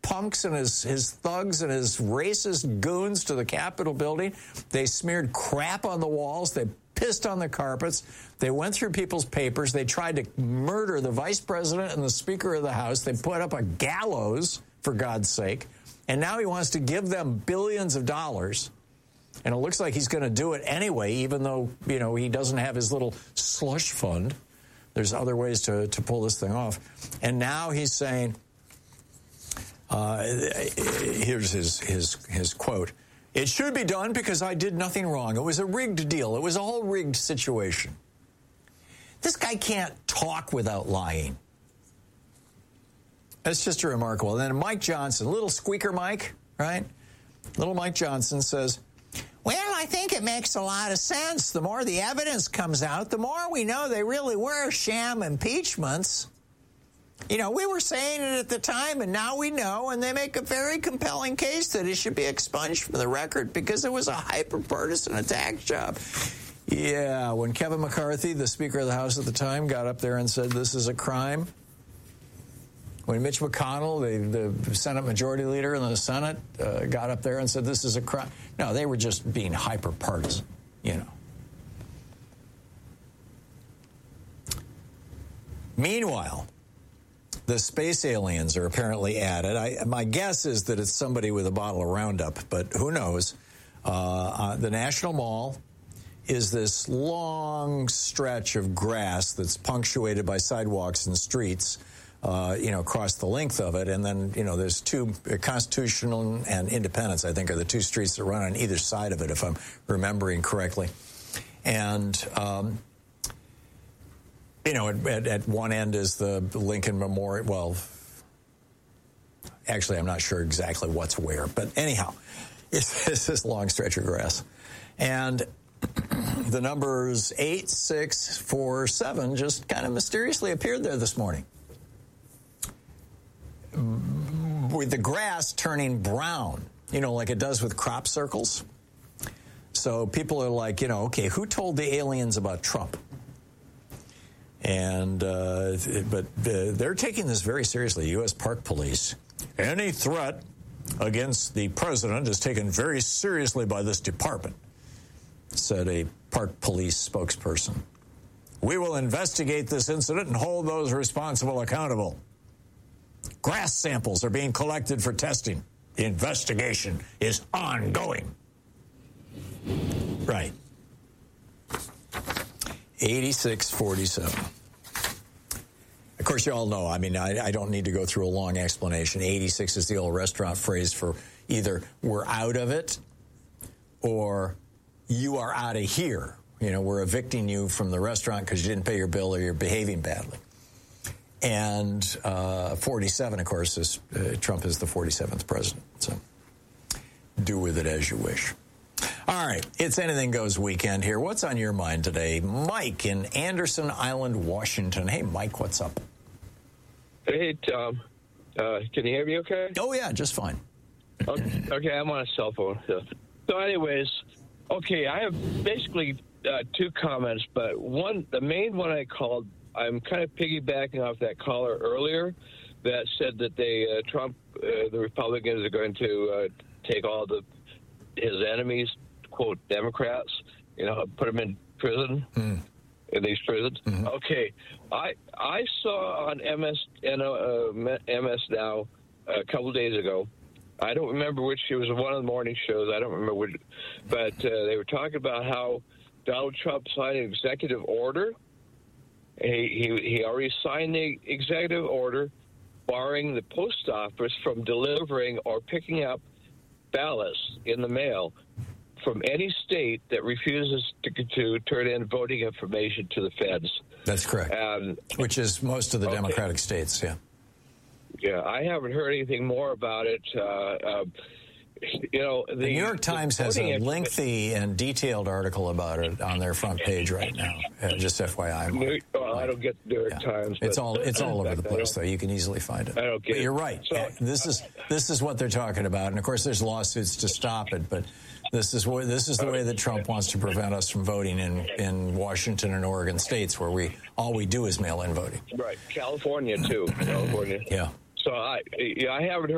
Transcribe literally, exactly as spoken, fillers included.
punks and his, his thugs and his racist goons to the Capitol building. They smeared crap on the walls. They pissed on the carpets. They went through people's papers. They tried to murder the vice president and the Speaker of the House. They put up a gallows, for God's sake. And now he wants to give them billions of dollars. And it looks like he's going to do it anyway, even though, you know, he doesn't have his little slush fund. There's other ways to, to pull this thing off. And now he's saying, uh, here's his, his, his quote, "It should be done because I did nothing wrong. It was a rigged deal. It was a whole rigged situation." This guy can't talk without lying. That's just remarkable. And then Mike Johnson, little squeaker Mike, right? Little Mike Johnson says, "Well, I think it makes a lot of sense. The more the evidence comes out, the more we know they really were sham impeachments. You know, we were saying it at the time, and now we know, and they make a very compelling case that it should be expunged from the record because it was a hyper-partisan attack job." Yeah, when Kevin McCarthy, the Speaker of the House at the time, got up there and said this is a crime, when Mitch McConnell, the, the Senate Majority Leader in the Senate, uh, got up there and said this is a crime. No, they were just being hyper-partisan, you know. Meanwhile, the space aliens are apparently added. I, my guess is that it's somebody with a bottle of Roundup, but who knows? Uh, uh, the National Mall is this long stretch of grass that's punctuated by sidewalks and streets, Uh, you know, across the length of it. And then, you know, there's two, uh, Constitutional and Independence, I think, are the two streets that run on either side of it, if I'm remembering correctly. And, um, you know, at, at, at one end is the Lincoln Memorial. Well, actually, I'm not sure exactly what's where. But anyhow, it's, it's this long stretch of grass. And the numbers eight six four seven just kind of mysteriously appeared there this morning, with the grass turning brown, you know, like it does with crop circles. So people are like, you know, okay, who told the aliens about Trump? And, uh, but uh, they're taking this very seriously, U S Park Police. Any threat against the president is taken very seriously by this department, said a Park Police spokesperson. We will investigate this incident and hold those responsible accountable. Grass samples are being collected for testing. The investigation is ongoing. Right. eighty-six forty-seven. Of course, you all know, I mean, I, I don't need to go through a long explanation. eighty-six is the old restaurant phrase for either we're out of it or you are out of here. You know, we're evicting you from the restaurant because you didn't pay your bill or you're behaving badly. And uh, forty-seven, of course, is uh, Trump is the forty-seventh president. So do with it as you wish. All right, it's Anything Goes weekend here. What's on your mind today? Mike in Anderson Island, Washington. Hey, Mike, what's up? Hey, Tom. Uh, can you hear me okay? Oh, yeah, just fine. Okay, okay, I'm on a cell phone. So, so anyways, okay, I have basically uh, two comments, but one, the main one I called, I'm kind of piggybacking off that caller earlier that said that they, uh, Trump, uh, the Republicans are going to uh, take all the his enemies, quote, Democrats, you know, put them in prison, mm. in these prisons. Mm-hmm. Okay, I I saw on M S, uh, M S Now a couple days ago, I don't remember which, it was one of the morning shows, I don't remember which, but uh, they were talking about how Donald Trump signed an executive order. He, he, he already signed the executive order barring the post office from delivering or picking up ballots in the mail from any state that refuses to, to turn in voting information to the feds. That's correct. Um, Which is most of the okay. Democratic states, yeah. Yeah, I haven't heard anything more about it. Uh, uh, you know, the, the New York Times has a lengthy and detailed article about it on their front page right now. Uh, just F Y I. New, well, I don't get the New York yeah. Times. It's all it's all over the place, though. You can easily find it. I don't get but you're right. So, this is this is what they're talking about, and of course, there's lawsuits to stop it. But this is what this is the way that Trump wants to prevent us from voting in in Washington and Oregon states, where we all we do is mail-in voting. Right, California too. California. Yeah. So I I haven't heard.